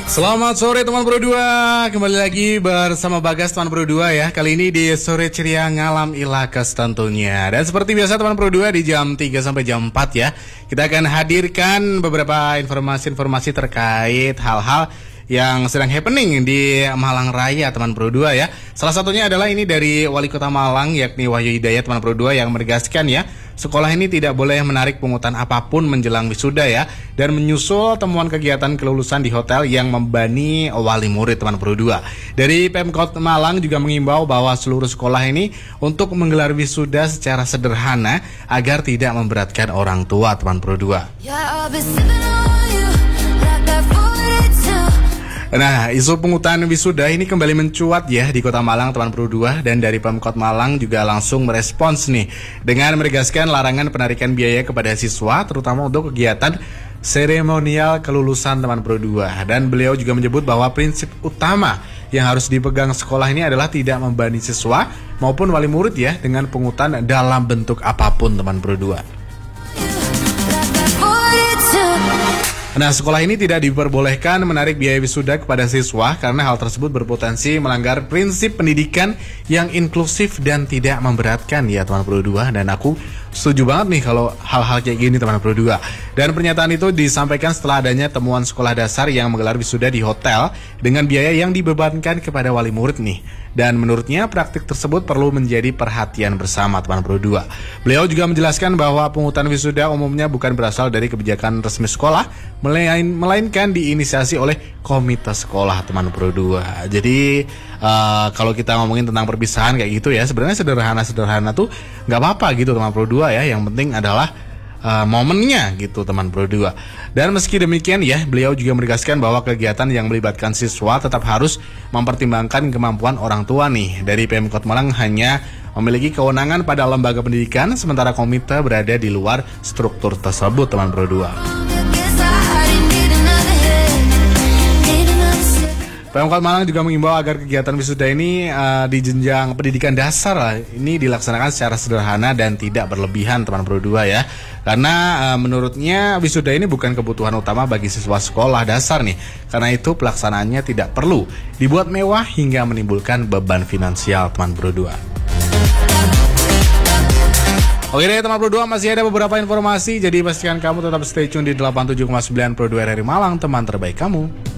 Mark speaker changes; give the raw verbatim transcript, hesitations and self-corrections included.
Speaker 1: Selamat sore teman Pro dua. Kembali lagi bersama Bagas teman Pro dua ya. Kali ini di sore ceria ngalam ilakes tentunya. Dan seperti biasa teman Pro dua di jam tiga sampai jam empat ya, kita akan hadirkan beberapa informasi-informasi terkait hal-hal yang sedang happening di Malang Raya teman Pro dua ya. Salah satunya adalah ini dari Wali Kota Malang yakni Wahyu Hidayat teman Pro dua yang menegaskan ya, sekolah ini tidak boleh menarik pungutan apapun menjelang wisuda ya, dan menyusul temuan kegiatan kelulusan di hotel yang membebani wali murid teman Pro dua. Dari Pemkot Malang juga mengimbau bahwa seluruh sekolah ini untuk menggelar wisuda secara sederhana agar tidak memberatkan orang tua teman Pro dua. Nah, isu pungutan wisuda ini kembali mencuat ya di Kota Malang teman Pro dua, dan dari Pemkot Malang juga langsung merespons nih dengan menegaskan larangan penarikan biaya kepada siswa terutama untuk kegiatan seremonial kelulusan teman Pro dua. Dan beliau juga menyebut bahwa prinsip utama yang harus dipegang sekolah ini adalah tidak membebani siswa maupun wali murid ya dengan pungutan dalam bentuk apapun teman Pro dua. Nah, sekolah ini tidak diperbolehkan menarik biaya wisuda kepada siswa karena hal tersebut berpotensi melanggar prinsip pendidikan yang inklusif dan tidak memberatkan ya teman Pro dua. Dan aku setuju banget nih kalau hal-hal kayak gini teman Pro dua. Dan pernyataan itu disampaikan setelah adanya temuan sekolah dasar yang menggelar wisuda di hotel dengan biaya yang dibebankan kepada wali murid nih. Dan menurutnya praktik tersebut perlu menjadi perhatian bersama teman Pro dua. Beliau juga menjelaskan bahwa pungutan wisuda umumnya bukan berasal dari kebijakan resmi sekolah, melain, melainkan diinisiasi oleh komite sekolah teman Pro dua. Jadi uh, kalau kita ngomongin tentang perpisahan kayak gitu ya, sebenarnya sederhana-sederhana tuh nggak apa-apa gitu teman Pro dua ya. Yang penting adalah Uh, momennya gitu teman Pro dua. Dan meski demikian ya, beliau juga menegaskan bahwa kegiatan yang melibatkan siswa tetap harus mempertimbangkan kemampuan orang tua nih. Dari Pemkot Malang hanya memiliki kewenangan pada lembaga pendidikan, sementara komite berada di luar struktur tersebut teman Pro dua. Pemkot Malang juga mengimbau agar kegiatan wisuda ini uh, di jenjang pendidikan dasar lah, ini dilaksanakan secara sederhana dan tidak berlebihan teman Pro dua ya. Karena uh, menurutnya wisuda ini bukan kebutuhan utama bagi siswa sekolah dasar nih. Karena itu pelaksanaannya tidak perlu dibuat mewah hingga menimbulkan beban finansial teman Pro dua. Oke deh teman Pro dua, masih ada beberapa informasi, jadi pastikan kamu tetap stay tune di delapan puluh tujuh koma sembilan Pro dua R R I Malang, teman terbaik kamu.